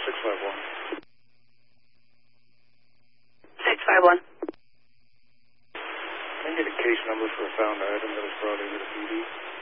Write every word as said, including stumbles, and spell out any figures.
six five one. six five one. Can I get a case number for a found item that was brought into the P D?